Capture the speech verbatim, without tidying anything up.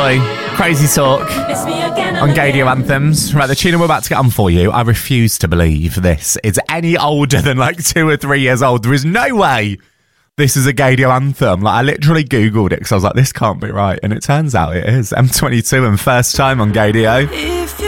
Joy. Crazy talk on Gadio Anthems. Right, the tune we're about to get on for you, I refuse to believe this is any older than like two or three years old. There is no way this is a Gadio anthem. Like, I literally Googled it because I was like, this can't be right. And it turns out it is. M twenty-two and First Time on Gadio.